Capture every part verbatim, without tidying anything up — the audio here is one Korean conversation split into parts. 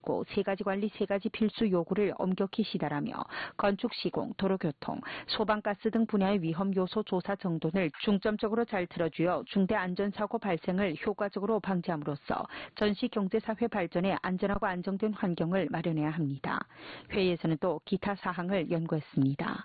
고 세 가지 관리 세 가지 필수 요구를 엄격히 시달하며 건축 시공, 도로교통, 소방가스 등 분야의 위험 요소 조사 정돈을 중점적으로 잘 틀어주어 중대 안전사고 발생을 효과적으로 방지함으로써 전시 경제사회 발전에 안전하고 안정된 환경을 마련해야 합니다. 회의에서는 또 기타 사항을 연구했습니다.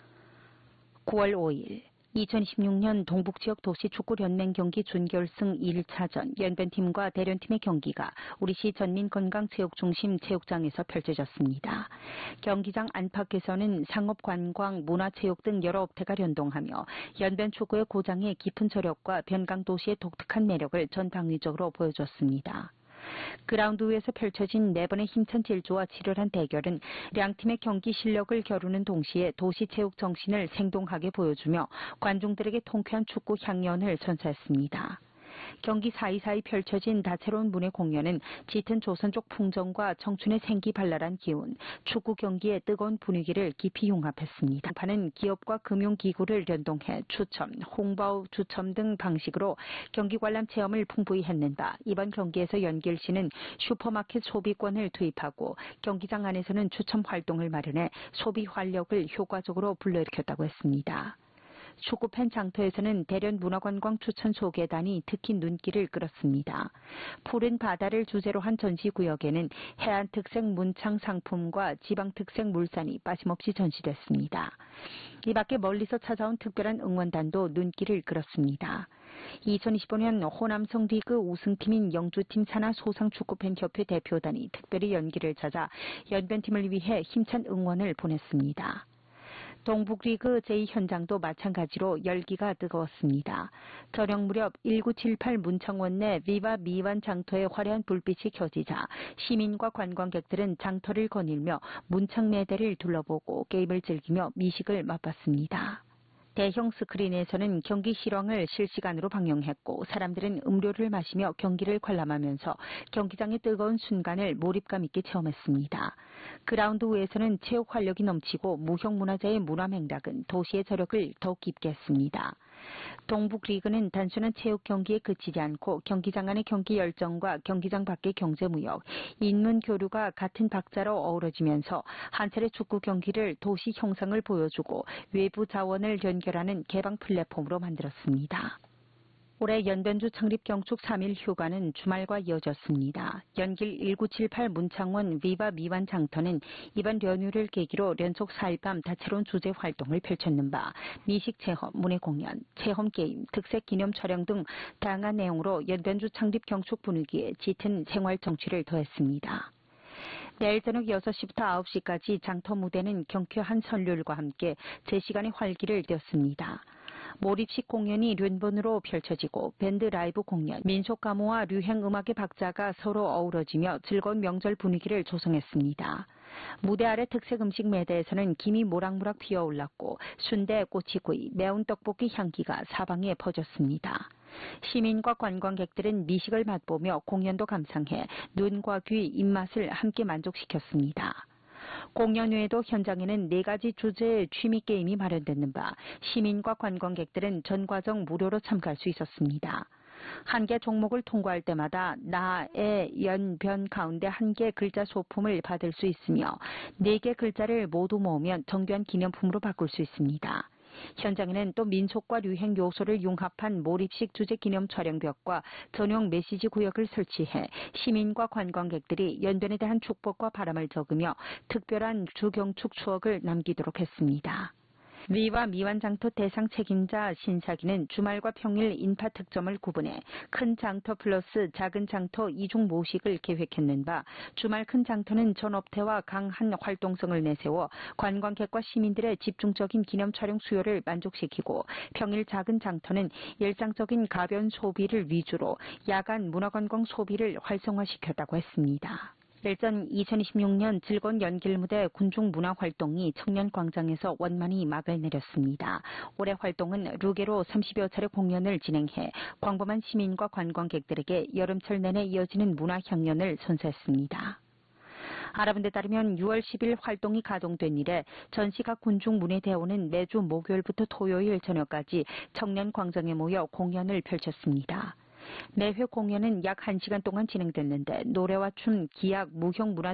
구월 오일 이천이십육 년 동북지역 도시축구연맹 경기 준결승 일 차전 연변팀과 대련팀의 경기가 우리시 전민건강체육중심 체육장에서 펼쳐졌습니다. 경기장 안팎에서는 상업, 관광, 문화체육 등 여러 업태가 연동하며 연변축구의 고장의 깊은 저력과 변강도시의 독특한 매력을 전방위적으로 보여줬습니다. 그라운드 위에서 펼쳐진 네 번의 힘찬 질주와 치열한 대결은 양팀의 경기 실력을 겨루는 동시에 도시체육 정신을 생동하게 보여주며 관중들에게 통쾌한 축구 향연을 선사했습니다. 경기 사이사이 펼쳐진 다채로운 문화 공연은 짙은 조선족 풍정과 청춘의 생기발랄한 기운, 축구 경기의 뜨거운 분위기를 깊이 융합했습니다. 판은 기업과 금융기구를 연동해 추첨, 홍보 추첨 등 방식으로 경기 관람 체험을 풍부히 했는다. 이번 경기에서 연길시는 슈퍼마켓 소비권을 투입하고 경기장 안에서는 추첨 활동을 마련해 소비 활력을 효과적으로 불러일으켰다고 했습니다. 축구팬 장터에서는 대련 문화관광 추천 소개단이 특히 눈길을 끌었습니다. 푸른 바다를 주제로 한 전시구역에는 해안 특색 문창 상품과 지방 특색 물산이 빠짐없이 전시됐습니다. 이 밖에 멀리서 찾아온 특별한 응원단도 눈길을 끌었습니다. 이천이십오 년 호남성 리그 우승팀인 영주팀 산하 소상축구팬협회 대표단이 특별히 연기를 찾아 연변팀을 위해 힘찬 응원을 보냈습니다. 동북리그 제이 현장도 마찬가지로 열기가 뜨거웠습니다. 저녁 무렵 천구백칠십팔 문창원 내 비바 미완 장터에 화려한 불빛이 켜지자 시민과 관광객들은 장터를 거닐며 문창매대를 둘러보고 게임을 즐기며 미식을 맛봤습니다. 대형 스크린에서는 경기 실황을 실시간으로 방영했고 사람들은 음료를 마시며 경기를 관람하면서 경기장의 뜨거운 순간을 몰입감 있게 체험했습니다. 그라운드 위에서는 체육 활력이 넘치고 무형문화재의 문화맹락은 도시의 저력을 더욱 깊게 했습니다. 동북리그는 단순한 체육 경기에 그치지 않고 경기장 안의 경기 열정과 경기장 밖의 경제무역, 인문교류가 같은 박자로 어우러지면서 한 차례 축구 경기를 도시 형상을 보여주고 외부 자원을 연결하는 개방 플랫폼으로 만들었습니다. 올해 연변주 창립 경축 삼 일 휴가는 주말과 이어졌습니다. 연길 천구백칠십팔 문창원 비바 미완 장터는 이번 연휴를 계기로 연속 사 일밤 다채로운 주제 활동을 펼쳤는 바 미식 체험, 문화 공연, 체험 게임, 특색 기념 촬영 등 다양한 내용으로 연변주 창립 경축 분위기에 짙은 생활 정취를 더했습니다. 내일 저녁 여섯 시부터 아홉 시까지 장터 무대는 경쾌한 선율과 함께 제 시간의 활기를 띄웠습니다. 몰입식 공연이 륜번으로 펼쳐지고 밴드 라이브 공연, 민속가무와 류행음악의 박자가 서로 어우러지며 즐거운 명절 분위기를 조성했습니다. 무대 아래 특색 음식 매대에서는 김이 모락모락 피어올랐고 순대, 꼬치구이, 매운 떡볶이 향기가 사방에 퍼졌습니다. 시민과 관광객들은 미식을 맛보며 공연도 감상해 눈과 귀, 입맛을 함께 만족시켰습니다. 공연 외에도 현장에는 네 가지 주제의 취미 게임이 마련됐는 바 시민과 관광객들은 전 과정 무료로 참가할 수 있었습니다. 한 개 종목을 통과할 때마다 나, 에, 연, 변 가운데 한 개 글자 소품을 받을 수 있으며 네 개 글자를 모두 모으면 정교한 기념품으로 바꿀 수 있습니다. 현장에는 또 민속과 류행 요소를 융합한 몰입식 주제 기념 촬영벽과 전용 메시지 구역을 설치해 시민과 관광객들이 연변에 대한 축복과 바람을 적으며 특별한 주경축 추억을 남기도록 했습니다. 미와 미완 장터 대상 책임자 신사기는 주말과 평일 인파 특점을 구분해 큰 장터 플러스 작은 장터 이중 모식을 계획했는 바 주말 큰 장터는 전 업태와 강한 활동성을 내세워 관광객과 시민들의 집중적인 기념 촬영 수요를 만족시키고 평일 작은 장터는 일상적인 가변 소비를 위주로 야간 문화관광 소비를 활성화시켰다고 했습니다. 일전 이천이십육 년 즐거운 연길 무대 군중 문화 활동이 청년광장에서 원만히 막을 내렸습니다. 올해 활동은 루게로 삼십여 차례 공연을 진행해 광범한 시민과 관광객들에게 여름철 내내 이어지는 문화 향연을 선사했습니다. 알아본 데 따르면 유월 십일 활동이 가동된 이래 전시각 군중 문예대원은 매주 목요일부터 토요일 저녁까지 청년광장에 모여 공연을 펼쳤습니다. 매회 공연은 약 한 시간 동안 진행됐는데 노래와 춤, 기악, 무형 문화